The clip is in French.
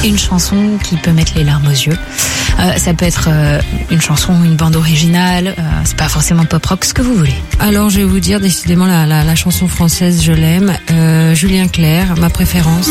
une chanson qui peut mettre les larmes aux yeux. Ça peut être une chanson, une bande originale, c'est pas forcément pop rock, ce que vous voulez. Alors je vais vous dire décidément la chanson française, je l'aime. Julien Clerc, ma préférence.